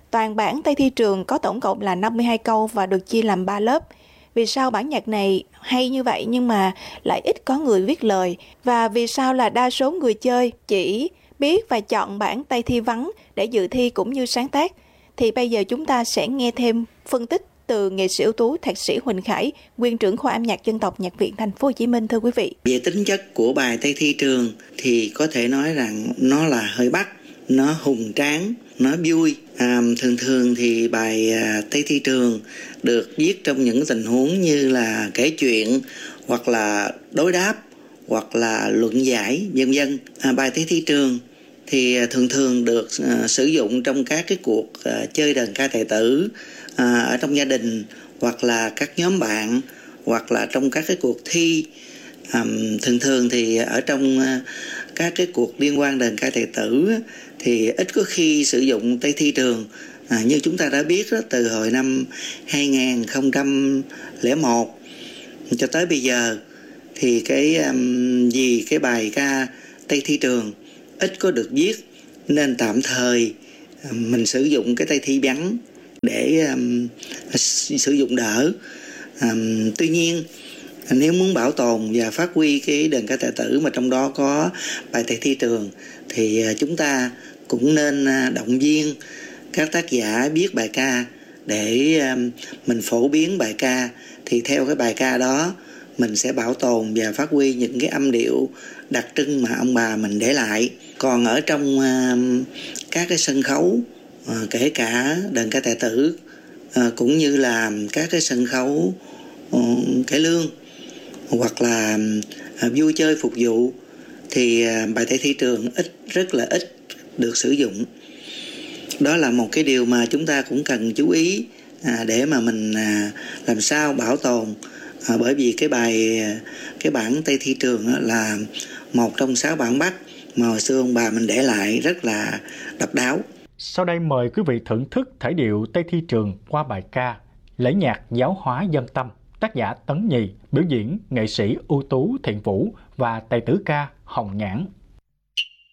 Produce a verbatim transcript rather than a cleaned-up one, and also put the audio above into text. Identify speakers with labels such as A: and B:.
A: Toàn bản Tây Thi Trường có tổng cộng là năm mươi hai câu và được chia làm ba lớp. Vì sao bản nhạc này hay như vậy nhưng mà lại ít có người viết lời? Và vì sao là đa số người chơi chỉ biết và chọn bản Tây Thi vắng để dự thi cũng như sáng tác? Thì bây giờ chúng ta sẽ nghe thêm phân tích từ nghệ sĩ ưu tú thạc sĩ Huỳnh Khải, nguyên trưởng khoa âm nhạc dân tộc Nhạc viện Thành phố Hồ Chí Minh, thưa quý vị.
B: Về tính chất của bài Tây Thi Trường thì có thể nói rằng nó là hơi Bắc, nó hùng tráng, nó vui. À, thường thường thì bài à, Tây Thi Trường được viết trong những tình huống như là kể chuyện hoặc là đối đáp hoặc là luận giải vân vân. À, bài Tây Thi Trường thì à, thường thường được à, sử dụng trong các cái cuộc à, chơi đờn ca tài tử à, ở trong gia đình hoặc là các nhóm bạn hoặc là trong các cái cuộc thi. À, thường thường thì ở trong à, các cái cuộc liên quan đờn ca tài tử thì ít có khi sử dụng Tây Thi Trường. À, như chúng ta đã biết đó, từ hồi năm hai không không một cho tới bây giờ thì cái um, vì cái bài ca Tây Thi Trường ít có được viết nên tạm thời um, mình sử dụng cái Tây Thi vắng để um, sử dụng đỡ. Um, tuy nhiên nếu muốn bảo tồn và phát huy cái đờn ca tài tử mà trong đó có bài Tây Thi Trường thì chúng ta cũng nên động viên các tác giả viết bài ca để mình phổ biến bài ca. Thì theo cái bài ca đó mình sẽ bảo tồn và phát huy những cái âm điệu đặc trưng mà ông bà mình để lại. Còn ở trong các cái sân khấu, kể cả đờn ca tài tử cũng như là các cái sân khấu cải lương hoặc là vui chơi phục vụ thì bài Tây Thi Trường ít rất là ít được sử dụng. Đó là một cái điều mà chúng ta cũng cần chú ý à, để mà mình à, làm sao bảo tồn, à, bởi vì cái bài cái bản Tây Thi Trường là một trong sáu bản Bắc mà hồi xưa ông bà mình để lại rất là độc đáo.
C: Sau đây mời quý vị thưởng thức thể điệu Tây Thi Trường qua bài ca Lễ nhạc giáo hóa dân tâm, tác giả Tấn Nhì, biểu diễn nghệ sĩ ưu tú Thiện Vũ và tài tử ca Hồng Nhãn.